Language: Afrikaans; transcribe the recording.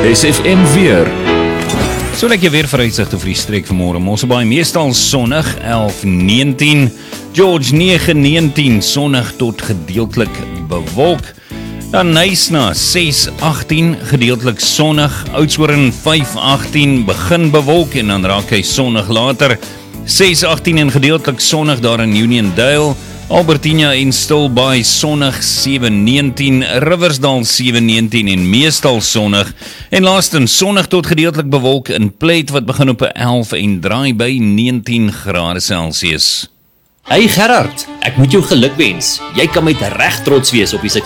SFM weer. So lyk jy weer vooruitsigte vir die streek vanmôre. Mosselbaai meestal sonnig 11-19, George 9-19, sonnig tot gedeeltelik bewolk. Dan Nysna 6-18, gedeeltelik sonnig, Oudtshoorn 5-18, begin bewolk en dan raak hy sonnig later. 6-18 en gedeeltelik sonnig daar in Uniondale. Albertina en Stilbaai sonnig 7-19, Riversdal 7-19 en meestal sonnig. En laastens sonnig tot gedeeltelik bewolk in Pleit wat begin op 11 en draai by 19 grade Celsius. Hey Gerard, ek moet jou geluk wens. Jy kan met reg trots wees op die